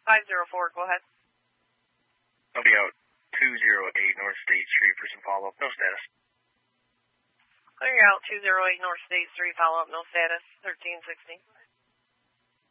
504, go ahead. I'll be out 208 North State Street for some follow-up. No status. Clear out 208 North State Street, follow-up, no status, 1360.